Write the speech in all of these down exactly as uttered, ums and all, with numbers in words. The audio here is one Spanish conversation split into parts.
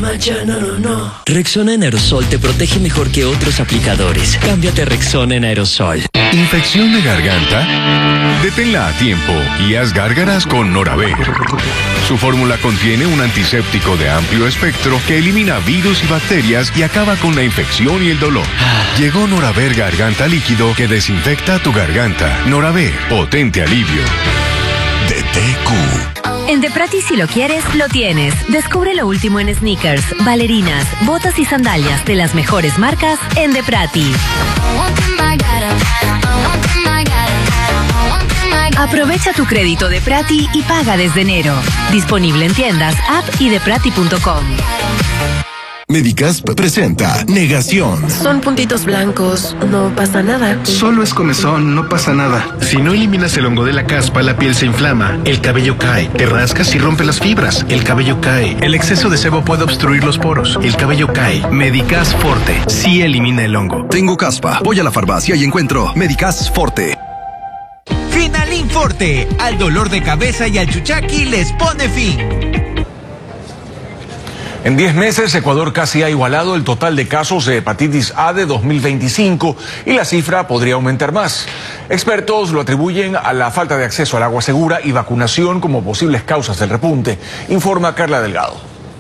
mancha, no, no, no. Rexona en aerosol te protege mejor que otros aplicadores. Cámbiate a Rexona en aerosol. ¿Infección de garganta? Deténla a tiempo y haz gárgaras con Noraver. Su fórmula contiene un antiséptico de amplio espectro que elimina virus y bacterias y acaba con la infección y el dolor. Llegó Noraver Garganta Líquido que desinfecta tu garganta. Noraver, potente alivio. D T Q. En Deprati si lo quieres, lo tienes. Descubre lo último en sneakers, bailarinas, botas y sandalias de las mejores marcas en Deprati. Aprovecha tu crédito Deprati y paga desde enero. Disponible en tiendas, app y deprati punto com. Medicasp presenta Negación. Son puntitos blancos, no pasa nada. Solo es comezón, no pasa nada. Si no eliminas el hongo de la caspa, la piel se inflama, el cabello cae, te rascas y rompe las fibras, el cabello cae. El exceso de sebo puede obstruir los poros, el cabello cae. Medicasp Forte, sí elimina el hongo. Tengo caspa, voy a la farmacia y encuentro Medicasp Forte. Finalin Forte, al dolor de cabeza y al chuchaqui les pone fin. En diez meses, Ecuador casi ha igualado el total de casos de hepatitis A de dos mil veinticinco y la cifra podría aumentar más. Expertos lo atribuyen a la falta de acceso al agua segura y vacunación como posibles causas del repunte, informa Carla Delgado.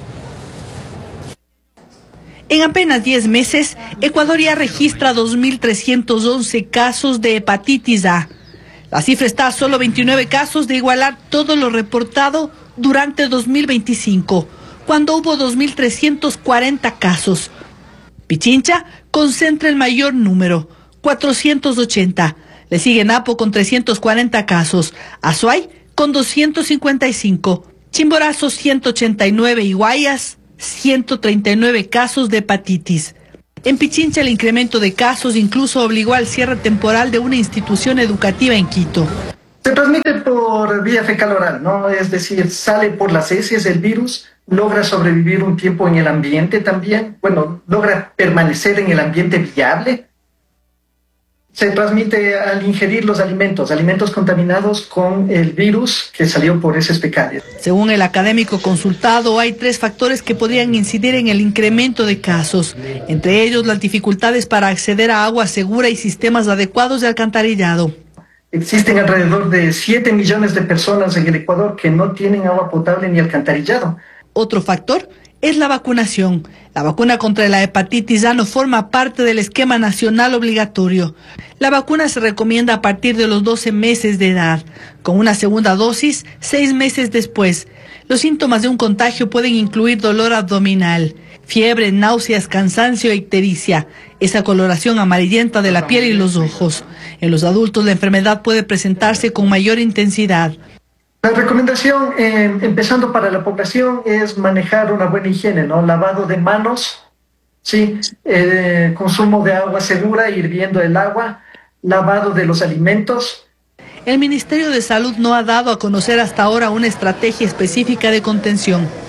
En apenas diez meses, Ecuador ya registra dos mil trescientos once casos de hepatitis A. La cifra está a solo veintinueve casos de igualar todo lo reportado durante dos mil veinticinco. Cuando hubo dos mil trescientos cuarenta casos. Pichincha concentra el mayor número, cuatrocientos ochenta. Le sigue Napo con trescientos cuarenta casos, Azuay con doscientos cincuenta y cinco, Chimborazo ciento ochenta y nueve y Guayas ciento treinta y nueve casos de hepatitis. En Pichincha el incremento de casos incluso obligó al cierre temporal de una institución educativa en Quito. Se transmite por vía fecal oral, ¿no? Es decir, sale por las heces el virus, logra sobrevivir un tiempo en el ambiente también, bueno, logra permanecer en el ambiente viable. Se transmite al ingerir los alimentos, alimentos contaminados con el virus que salió por heces fecales. Según el académico consultado, hay tres factores que podrían incidir en el incremento de casos, entre ellos las dificultades para acceder a agua segura y sistemas adecuados de alcantarillado. Existen alrededor de siete millones de personas en el Ecuador que no tienen agua potable ni alcantarillado. Otro factor es la vacunación. La vacuna contra la hepatitis A no forma parte del esquema nacional obligatorio. La vacuna se recomienda a partir de los doce meses de edad, con una segunda dosis seis meses después. Los síntomas de un contagio pueden incluir dolor abdominal, fiebre, náuseas, cansancio e ictericia, esa coloración amarillenta de la piel y los ojos. En los adultos la enfermedad puede presentarse con mayor intensidad. La recomendación, eh, empezando para la población, es manejar una buena higiene, ¿no? Lavado de manos, sí, eh, consumo de agua segura, hirviendo el agua, lavado de los alimentos. El Ministerio de Salud no ha dado a conocer hasta ahora una estrategia específica de contención.